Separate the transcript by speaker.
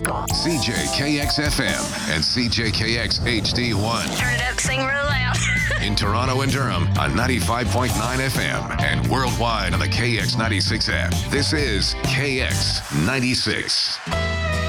Speaker 1: CJKX FM and CJKX HD1.
Speaker 2: Turn it up, sing real loud.
Speaker 1: In Toronto and Durham on 95.9 FM and worldwide on the KX96 app. This is KX96.